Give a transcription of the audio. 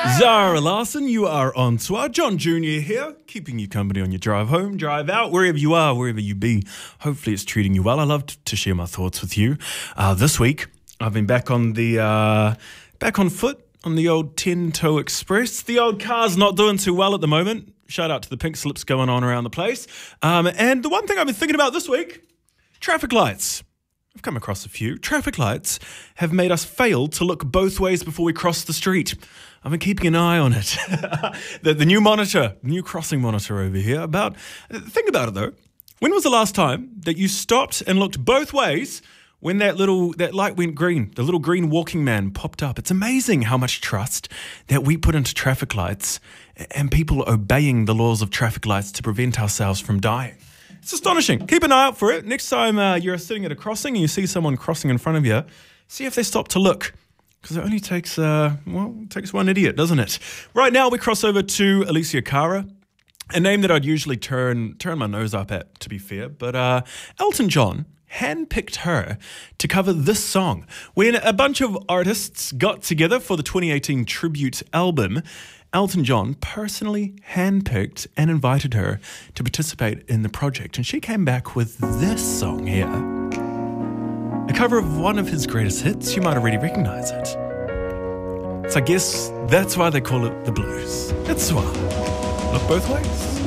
Zara Larson, you are on tour. John Jr. here, keeping you company on your drive home, drive out, wherever you are, wherever you be. Hopefully it's treating you well. I love to share my thoughts with you. This week, I've been back on foot on the old 10-toe express. The old car's not doing too well at the moment. Shout out to the pink slips going on around the place. And the one thing I've been thinking about this week, traffic lights. I've come across a few. Traffic lights have made us fail to look both ways before we cross the street. I've been keeping an eye on it. the new crossing monitor over here. Think about it though. When was the last time that you stopped and looked both ways when that light went green? The little green walking man popped up. It's amazing how much trust that we put into traffic lights and people obeying the laws of traffic lights to prevent ourselves from dying. It's astonishing. Keep an eye out for it. Next time you're sitting at a crossing and you see someone crossing in front of you, see if they stop to look. Because it only takes one idiot, doesn't it? Right now we cross over to Alessia Cara, a name that I'd usually turn my nose up at, to be fair. But Elton John handpicked her to cover this song. When a bunch of artists got together for the 2018 tribute album, Elton John personally handpicked and invited her to participate in the project. And she came back with this song here. A cover of one of his greatest hits. You might already recognize it. So I guess that's why they call it the blues. It's why. Look both ways.